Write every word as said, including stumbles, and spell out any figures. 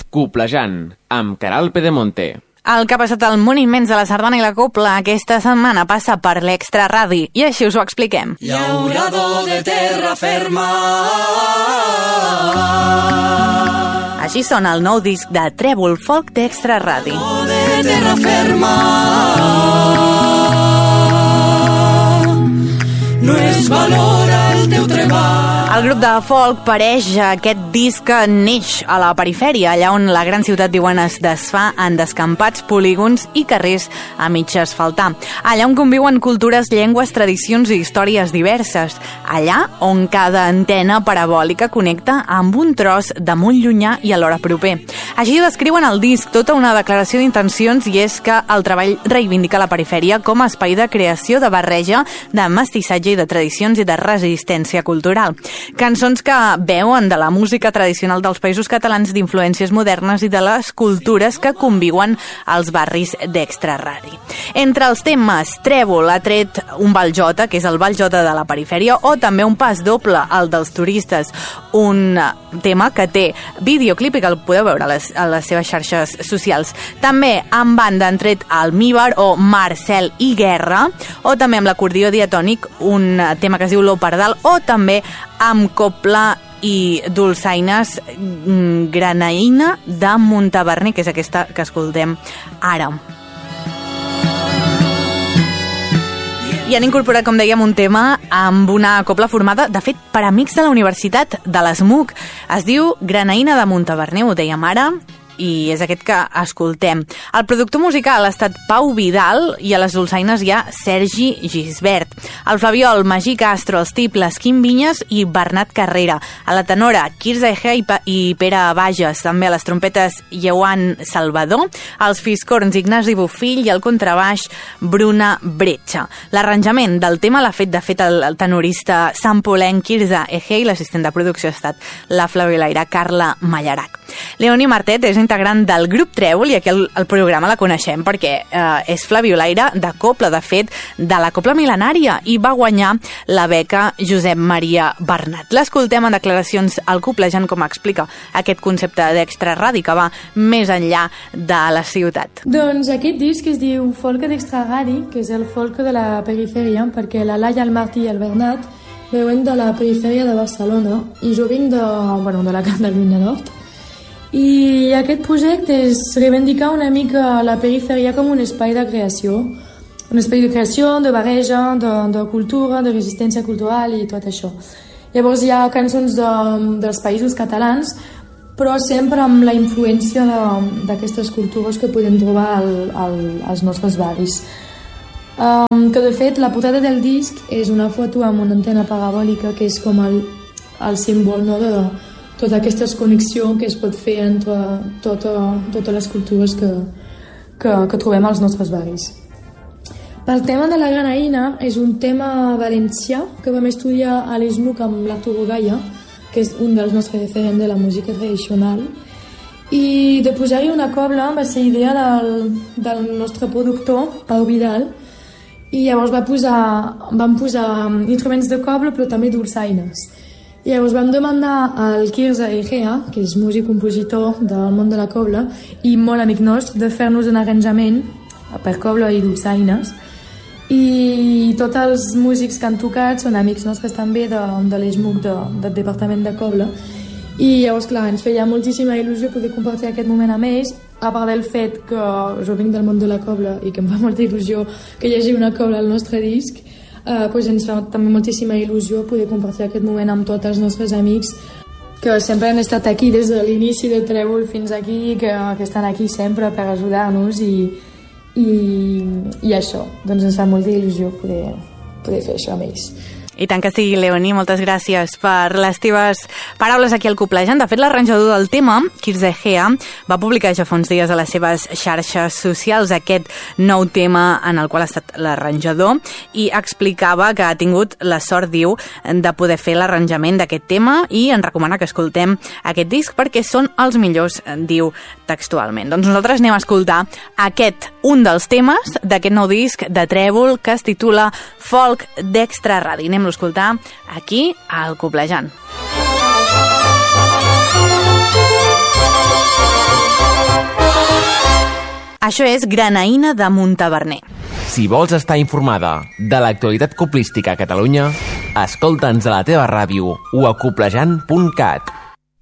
Coplejant, amb Caral Pedemonte. El que ha passat al món immens de la sardana i la copla aquesta setmana passa per l'Extra Radi i així us ho expliquem. Llaurador de terra ferma. Així sona el nou disc de Trèvol Folk d'Extra Radi. De terra ferma. No es valora el teu treball. El grup de folk pareix aquest disc que neix a la perifèria, allà on la gran ciutat diuen es desfà en descampats, polígons i carrers a mig asfaltar. Allà on conviuen cultures, llengües, tradicions i històries diverses. Allà on cada antena parabòlica connecta amb un tros de molt llunyà i alhora proper. Així descriuen el disc, tota una declaració d'intencions, i és que el treball reivindica la perifèria com a espai de creació, de barreja, de mestissatge i de tradicions i de resistència cultural. Cançons que veuen de la música tradicional dels països catalans, d'influències modernes i de les cultures que conviuen als barris d'Extra Radi. Entre els temes, Trèvol ha tret un ball jota, que és el ball jota de la perifèria, o també un pas doble, el dels turistes, un tema que té videoclip i que el podeu veure a les, a les seves xarxes socials. També en banda han tret Almíbar o Marcel i Guerra, o també amb l'acordió diatònic, un tema que es diu Lo Pardal, o també amb copla i dolçaines Granaïna de Montaverner, que és aquesta que escoltem ara. I han incorporat, com dèiem, un tema amb una copla formada, de fet, per amics de la Universitat de l'ESMUC. Es diu Granaïna de Montaverner, ho dèiem ara, i és aquest que escoltem. El productor musical ha estat Pau Vidal i a les dolçaines hi ha Sergi Gisbert. El flabiol, Magí Castro, els tibles, Quim Vinyes i Bernat Carrera. A la tenora, Quirze Egea i Pere Bages. També a les trompetes, Joan Salvador. Els fiscorns, Ignasi Bofill, i el contrabaix, Bruna Bretxa. L'arranjament del tema l'ha fet, de fet, el tenorista sampolenc Quirze Egea, i l'assistent de producció ha estat la flabiolaire Carla Mallarac. Leoni Martet és integrant del grup Trèvol i aquí el, el programa la coneixem perquè eh, és flabiolaire de copla, de fet, de la copla mil·lenària, i va guanyar la beca Josep Maria Bernat. L'escoltem en declaracions al Coplejant, com explica aquest concepte d'Extra Radi que va més enllà de la ciutat. Doncs aquest disc es diu Folk d'Extra Radi, que és el folk de la perifèria, perquè la Laia, el Martí i el Bernat veuen de la perifèria de Barcelona i jo vinc de, bueno, de la Catalunya Nord. I aquest projecte és reivindicar una mica la perifèria com un espai de creació, un espai de creació, de barreja, de, de cultura, de resistència cultural i tot això. Llavors hi ha cançons de, dels països catalans, però sempre amb la influència d'aquestes cultures que podem trobar al, al, als nostres barris. Um, que de fet la portada del disc és una foto amb una antena parabòlica que és com el, el símbol, no, de tota aquesta connexió que es pot fer entre tota, totes les cultures que, que, que trobem als nostres barris. El tema de la granaïna és un tema valencià que vam estudiar a l'ESMUC amb l'Arturo Gaia, que és un dels nostres referents de la música tradicional, i de posar-hi una cobla va ser idea del, del nostre productor, Pau Vidal, i llavors va posar, vam posar instruments de cobla però també dolçaines. I llavors vam demanar al Quirze Egea, que és músic compositor del món de la cobla i molt amic nostre, de fer-nos un arranjament per cobla i dolçaines, i tots els músics que han tocat són amics nostres també de, de l'ESMUC, de, del departament de cobla, i llavors clar, ens feia moltíssima il·lusió poder compartir aquest moment amb ells, a part del fet que jo vinc del món de la cobla i que em fa molta il·lusió que hi hagi una cobla al nostre disc. Uh, pues ens fa també moltíssima il·lusió poder compartir aquest moment amb tots els nostres amics que sempre han estat aquí des de l'inici de Trèvol fins aquí, que, que estan aquí sempre per ajudar-nos i, i, i això, doncs ens fa molta il·lusió poder, poder fer això amb ells. I tant que sí, Leoni, moltes gràcies per les teves paraules aquí al Coplejant. De fet, l'arranjador del tema, Quirze Egea, va publicar ja fa uns dies a les seves xarxes socials aquest nou tema en el qual ha estat l'arranjador i explicava que ha tingut la sort, diu, de poder fer l'arranjament d'aquest tema i ens recomana que escoltem aquest disc perquè són els millors, diu textualment. Doncs nosaltres anem a escoltar aquest, un dels temes d'aquest nou disc de Trèvol que es titula Folk d'Extra Radi. Anem a escoltar aquí al Coplejant. Això és Granaïna de Montaverner. Si vols estar informada de l'actualitat coplística a Catalunya, escolta'ns a la teva ràdio o a coplejant punt cat.